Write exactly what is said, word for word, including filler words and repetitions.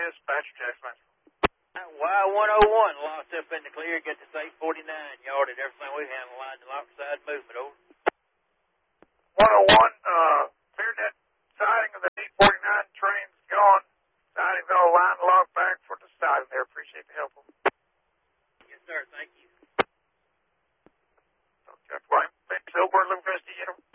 dispatcher, Jackson. Y one oh one lost up in the clear, get this eight forty-nine yarded everything we handle line the lock side movement, over. one oh one, uh, cleared that siding of the eight forty-nine train's gone. Siding's all line the lock back for the siding there. Appreciate the help. Yes, sir, thank you. Okay, William, Silver, Little Vista, you know.